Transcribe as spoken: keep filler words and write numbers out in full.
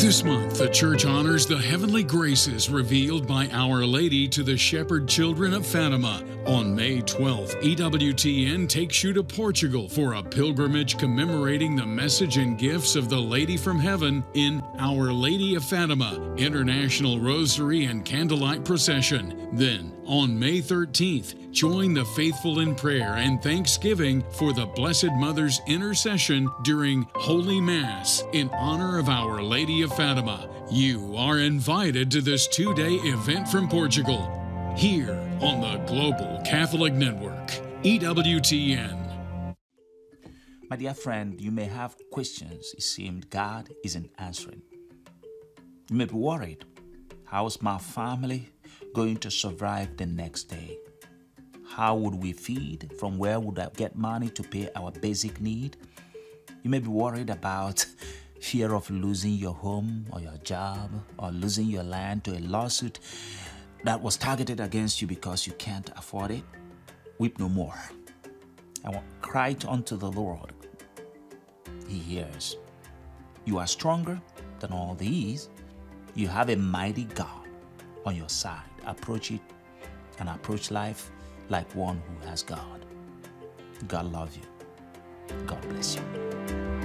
This month, the church honors the heavenly graces revealed by Our Lady to the shepherd children of Fatima. On May twelfth, E W T N takes you to Portugal for a pilgrimage commemorating the message and gifts of the Lady from Heaven in Our Lady of Fatima, International Rosary and Candlelight Procession. Then, on May thirteenth, join the faithful in prayer and thanksgiving for the Blessed Mother's intercession during Holy Mass in honor of Our Lady of Fatima. You are invited to this two-day event from Portugal, here on the Global Catholic Network, E W T N. My dear friend, you may have questions it seems God isn't answering. You may be worried. How's my family going to survive the next day? How would we feed? From where would I get money to pay our basic need? You may be worried about fear of losing your home or your job or losing your land to a lawsuit that was targeted against you because you can't afford it. Weep no more. I will cry unto the Lord. He hears. You are stronger than all these. You have a mighty God on your side. Approach it and approach life like one who has God. God loves you. God bless you.